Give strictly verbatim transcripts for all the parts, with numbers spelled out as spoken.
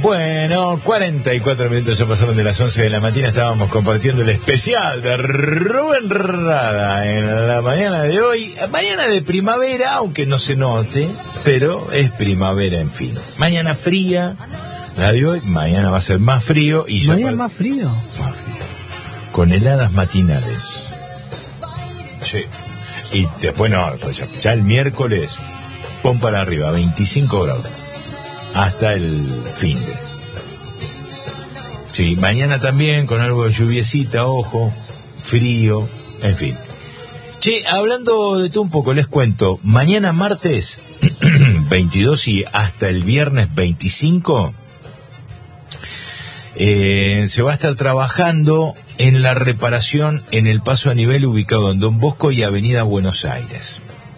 Bueno, cuarenta y cuatro minutos ya pasaron de las once de la mañana. Estábamos compartiendo el especial de Rubén Rada en la mañana de hoy. Mañana de primavera, aunque no se note, pero es primavera, en fin. Mañana fría, la de hoy. Mañana va a ser más frío. y ¿Mañana ya más frío? Más frío. Con heladas matinales. Sí. Y después no, pues ya, ya el miércoles, pon para arriba, veinticinco grados. Hasta el fin de. Sí, mañana también con algo de lluviecita, ojo, frío, en fin. Che, hablando de todo un poco, les cuento, mañana martes veintidós y hasta el viernes veinticinco eh, se va a estar trabajando en la reparación en el paso a nivel ubicado en Don Bosco y Avenida Buenos Aires.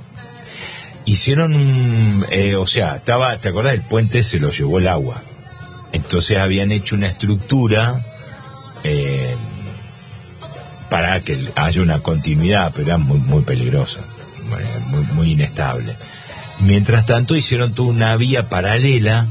Hicieron, eh, o sea, estaba, ¿te acordás? El puente se lo llevó el agua. Entonces habían hecho una estructura eh, para que haya una continuidad, pero era muy, muy peligrosa, muy, muy inestable. Mientras tanto hicieron toda una vía paralela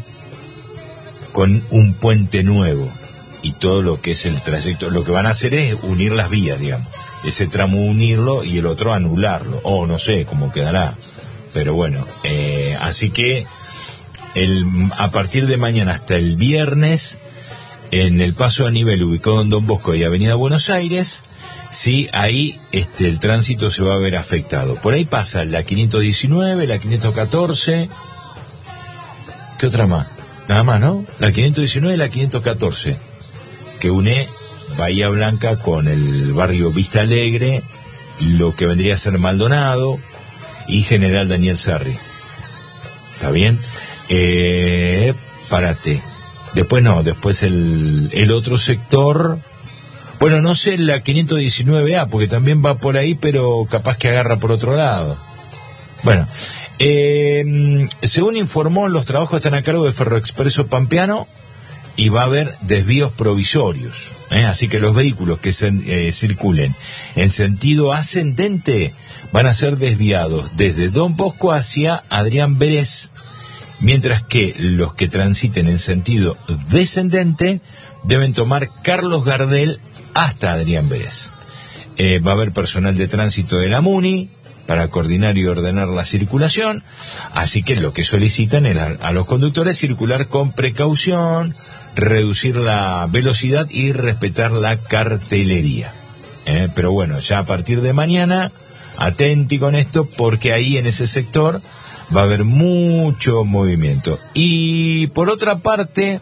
con un puente nuevo y todo lo que es el trayecto. Lo que van a hacer es unir las vías, digamos. Ese tramo unirlo y el otro anularlo. O no sé cómo quedará. Pero bueno, eh, así que el, a partir de mañana hasta el viernes, en el paso a nivel ubicado en Don Bosco y Avenida Buenos Aires, sí, ahí este, el tránsito se va a ver afectado. Por ahí pasa la quinientos diecinueve, la quinientos catorce, ¿qué otra más? Nada más, ¿no? La quinientos diecinueve y la quinientos catorce, que une Bahía Blanca con el barrio Vista Alegre, lo que vendría a ser Maldonado y General Daniel Sarri. ¿Está bien? Eh, párate. Después no, después el, el otro sector, bueno, no sé, la quinientos diecinueve A, porque también va por ahí, pero capaz que agarra por otro lado. Bueno, eh, según informó, los trabajos están a cargo de Ferroexpreso Pampeano y va a haber desvíos provisorios, ¿eh? Así que los vehículos que se, eh, circulen en sentido ascendente van a ser desviados desde Don Bosco hacia Adrián Vélez, mientras que los que transiten en sentido descendente deben tomar Carlos Gardel hasta Adrián Vélez. Eh, va a haber personal de tránsito de la MUNI para coordinar y ordenar la circulación, así que lo que solicitan es a, a los conductores circular con precaución, reducir la velocidad y respetar la cartelería. Eh, pero bueno, ya a partir de mañana, atenti con esto, porque ahí en ese sector va a haber mucho movimiento. Y por otra parte,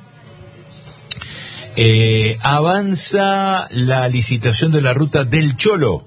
eh, avanza la licitación de la ruta del Cholo.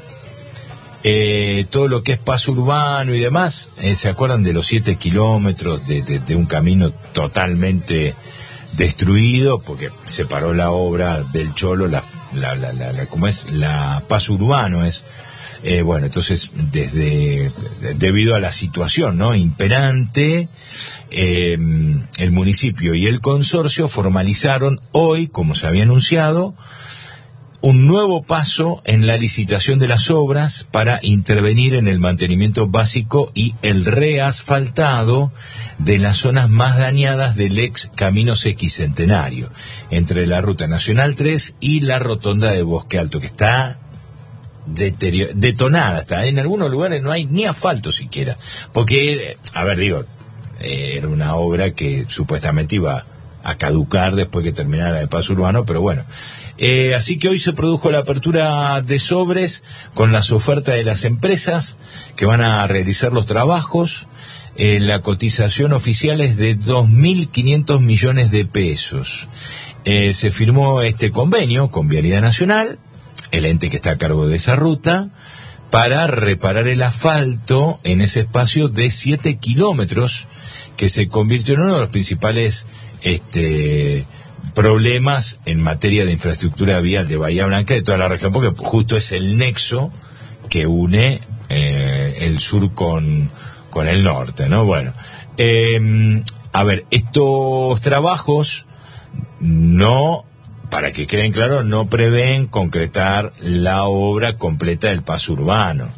Eh, todo lo que es paso urbano y demás, eh, ¿se acuerdan de los siete kilómetros de, de, de un camino totalmente destruido? Porque se paró la obra del Cholo, la, la, la, la, la ¿cómo es? La paso urbano es, eh, bueno, entonces desde, debido a la situación, ¿no?, imperante, eh, el municipio y el consorcio formalizaron hoy, como se había anunciado, un nuevo paso en la licitación de las obras para intervenir en el mantenimiento básico y el reasfaltado de las zonas más dañadas del ex Camino Sesquicentenario, entre la Ruta Nacional tres y la Rotonda de Bosque Alto, que está deterior- detonada, está en algunos lugares no hay ni asfalto siquiera, porque, a ver, digo, eh, era una obra que supuestamente iba a caducar después que terminara el paso urbano, pero bueno. Eh, así que hoy se produjo la apertura de sobres con las ofertas de las empresas que van a realizar los trabajos. Eh, la cotización oficial es de dos mil quinientos millones de pesos. Eh, se firmó este convenio con Vialidad Nacional, el ente que está a cargo de esa ruta, para reparar el asfalto en ese espacio de siete kilómetros que se convirtió en uno de los principales este problemas en materia de infraestructura vial de Bahía Blanca, de toda la región, porque justo es el nexo que une eh, el sur con, con el norte, ¿no? Bueno, eh, a ver, estos trabajos no, para que queden claros, no prevén concretar la obra completa del paso urbano,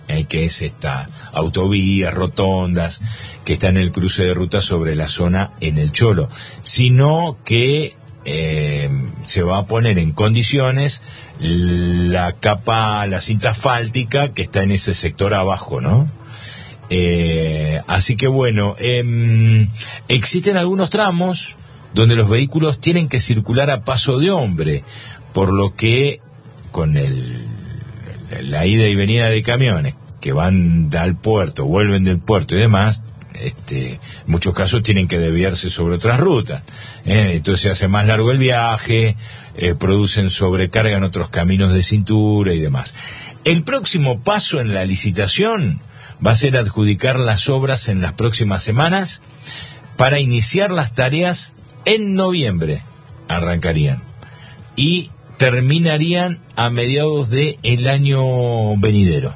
eh, que es esta autovía, rotondas, que está en el cruce de ruta sobre la zona en el Cholo, sino que eh, se va a poner en condiciones la capa, la cinta asfáltica que está en ese sector abajo, ¿no? Eh, así que bueno, eh, existen algunos tramos donde los vehículos tienen que circular a paso de hombre, por lo que con el, la ida y venida de camiones que van al puerto, vuelven del puerto y demás, este, en muchos casos tienen que desviarse sobre otras rutas, ¿eh? Entonces se hace más largo el viaje, eh, producen sobrecarga en otros caminos de cintura y demás. El próximo paso en la licitación va a ser adjudicar las obras en las próximas semanas para iniciar las tareas en noviembre, arrancarían, y terminarían a mediados de el año venidero.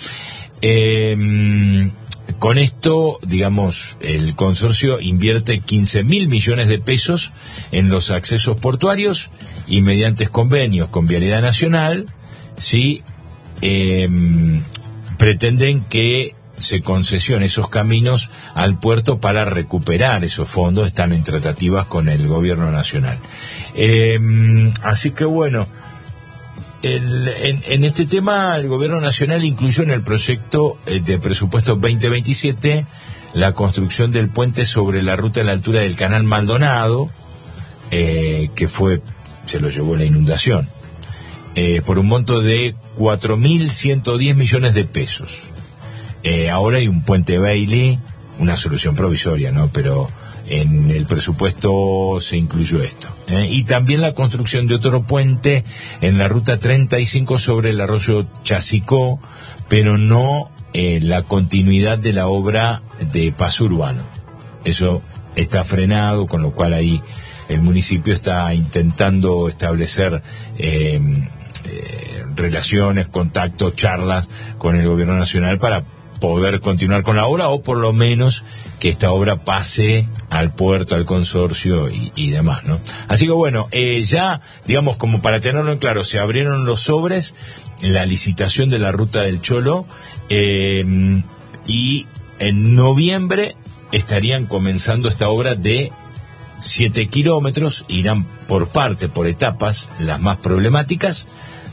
Eh, con esto, digamos, el consorcio invierte quince mil millones de pesos en los accesos portuarios y mediante convenios con Vialidad Nacional, sí, eh, pretenden que se concesione esos caminos al puerto para recuperar esos fondos. Están en tratativas con el gobierno nacional. Eh, así que bueno, el, en, en este tema el gobierno nacional incluyó en el proyecto de presupuesto veinte veintisiete la construcción del puente sobre la ruta a la altura del Canal Maldonado, eh, que fue, se lo llevó la inundación, eh, por un monto de cuatro mil ciento diez millones de pesos. Eh, ahora hay un puente Bailey, una solución provisoria, ¿no? Pero en el presupuesto se incluyó esto. ¿eh? Y también la construcción de otro puente en la ruta treinta y cinco sobre el arroyo Chasicó, pero no eh, la continuidad de la obra de paso urbano. Eso está frenado, con lo cual ahí el municipio está intentando establecer eh, eh, relaciones, contactos, charlas con el gobierno nacional para poder continuar con la obra, o por lo menos que esta obra pase al puerto, al consorcio y, y demás, ¿no? Así que bueno, eh, ya, digamos, como para tenerlo en claro, se abrieron los sobres, la licitación de la ruta del Cholo, eh, y en noviembre estarían comenzando esta obra de siete kilómetros, irán por parte, por etapas, las más problemáticas,